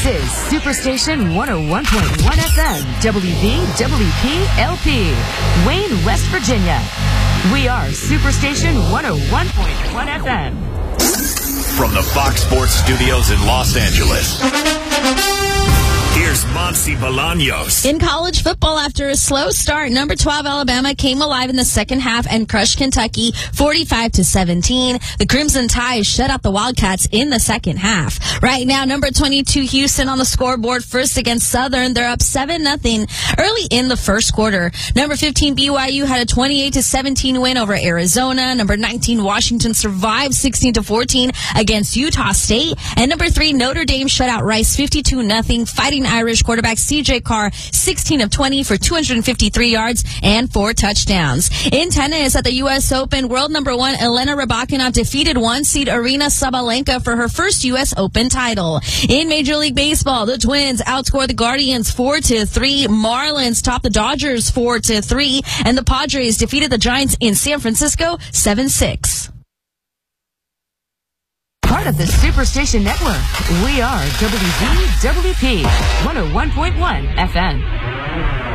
This is Superstation 101.1 FM, WVWP-LP, Wayne, West Virginia. We are Superstation 101.1 FM. From the Fox Sports Studios in Los Angeles, here's Monsi Bolaños. In college football, after a slow start, number 12 Alabama came alive in the second half and crushed Kentucky 45-17. The Crimson Tide shut out the Wildcats in the second half. Right now, number 22 Houston on the scoreboard first against Southern. They're up 7-0 early in the first quarter. Number 15 BYU had a 28-17 win over Arizona. Number 19 Washington survived 16-14 against Utah State. And number 3 Notre Dame shut out Rice 52-0, Fighting Irish quarterback C.J. Carr 16 of 20 for 253 yards and 4 touchdowns. In tennis at the U.S. Open, world number 1 Elena Rybakina defeated 1-seed Arina Sabalenka for her first U.S. Open title. In Major League Baseball, the Twins outscored the Guardians 4-3. Marlins topped the Dodgers 4-3, and the Padres defeated the Giants in San Francisco 7-6. Part of the Superstation Network. We are WVWP 101.1 FM.